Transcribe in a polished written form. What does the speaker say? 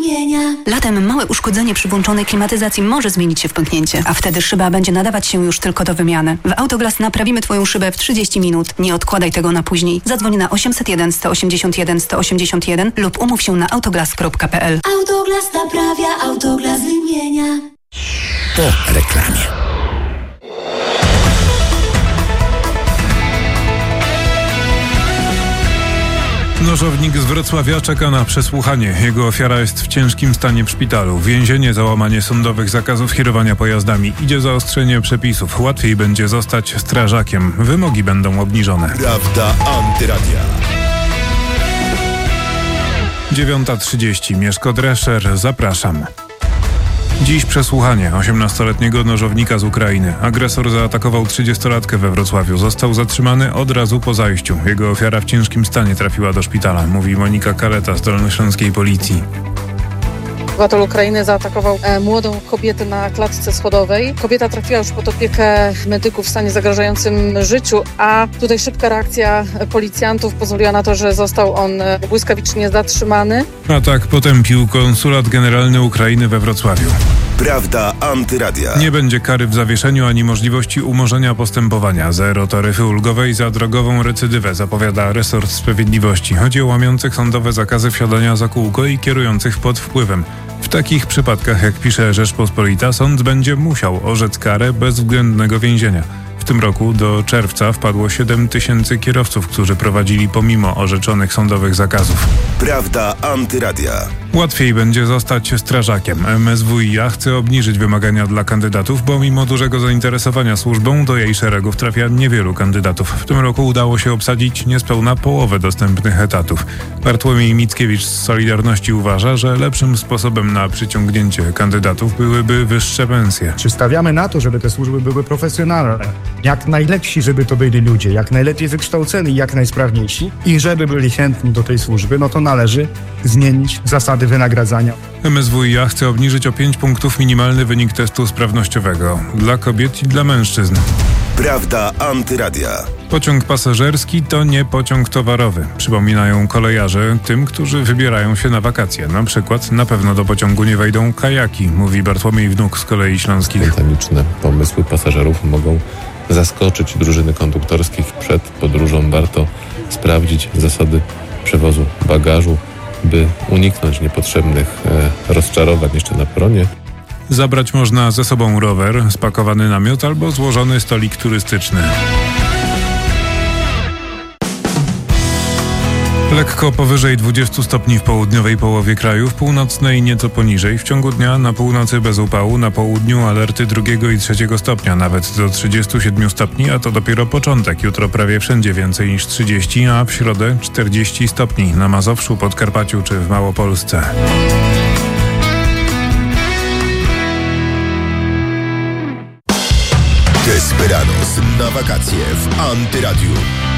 zmienia. Latem małe uszkodzenie przy włączonej klimatyzacji może zmienić się w pęknięcie, a wtedy szyba będzie nadawać się już tylko do wymiany. W Autoglas naprawimy Twoją szybę w 30 minut. Nie odkładaj tego na później. Zadzwoń na 801 181 181 lub umów się na autoglas.pl. Autoglas naprawia, Autoglas wymienia. Po reklamie. Nożownik z Wrocławia czeka na przesłuchanie. Jego ofiara jest w ciężkim stanie w szpitalu. Więzienie za łamanie sądowych zakazów kierowania pojazdami. Idzie zaostrzenie przepisów. Łatwiej będzie zostać strażakiem. Wymogi będą obniżone. Prawda Antyradia. 9:30. Mieszko Drescher. Zapraszam. Dziś przesłuchanie 18-letniego nożownika z Ukrainy. Agresor zaatakował 30-latkę we Wrocławiu. Został zatrzymany od razu po zajściu. Jego ofiara w ciężkim stanie trafiła do szpitala, mówi Monika Kaleta z dolnośląskiej policji. Obywatel Ukrainy zaatakował młodą kobietę na klatce schodowej. Kobieta trafiła już pod opiekę medyków w stanie zagrażającym życiu, a tutaj szybka reakcja policjantów pozwoliła na to, że został on błyskawicznie zatrzymany. Atak potępił konsulat generalny Ukrainy we Wrocławiu. Prawda Antyradia. Nie będzie kary w zawieszeniu ani możliwości umorzenia postępowania. Zero taryfy ulgowej za drogową recydywę, zapowiada resort sprawiedliwości. Chodzi o łamiących sądowe zakazy wsiadania za kółko i kierujących pod wpływem. W takich przypadkach, jak pisze Rzeczpospolita, sąd będzie musiał orzec karę bezwzględnego więzienia. W tym roku do czerwca wpadło 7 000 kierowców, którzy prowadzili pomimo orzeczonych sądowych zakazów. Prawda Antyradia. Łatwiej będzie zostać strażakiem. MSWiA chce obniżyć wymagania dla kandydatów, bo mimo dużego zainteresowania służbą do jej szeregów trafia niewielu kandydatów. W tym roku udało się obsadzić niespełna połowę dostępnych etatów. Bartłomiej Mickiewicz z Solidarności uważa, że lepszym sposobem na przyciągnięcie kandydatów byłyby wyższe pensje. Czy stawiamy na to, żeby te służby były profesjonalne? Jak najlepsi, żeby to byli ludzie, jak najlepiej wykształceni, jak najsprawniejsi i żeby byli chętni do tej służby, no to należy zmienić zasady wynagradzania. MSWiA chce obniżyć o 5 punktów minimalny wynik testu sprawnościowego dla kobiet i dla mężczyzn. Prawda Antyradia. Pociąg pasażerski to nie pociąg towarowy. Przypominają kolejarze tym, którzy wybierają się na wakacje. Na przykład na pewno do pociągu nie wejdą kajaki, mówi Bartłomiej Wnuk z Kolei Śląskich. Spontaniczne pomysły pasażerów mogą zaskoczyć drużyny konduktorskich. Przed podróżą warto sprawdzić zasady przewozu bagażu, by uniknąć niepotrzebnych rozczarowań jeszcze na peronie. Zabrać można ze sobą rower, spakowany namiot albo złożony stolik turystyczny. Lekko powyżej 20 stopni w południowej połowie kraju, w północnej nieco poniżej. W ciągu dnia na północy bez upału, na południu alerty 2 i 3 stopnia, nawet do 37 stopni, a to dopiero początek. Jutro prawie wszędzie więcej niż 30, a w środę 40 stopni na Mazowszu, Podkarpaciu czy w Małopolsce. Desperados na wakacje w Antyradiu.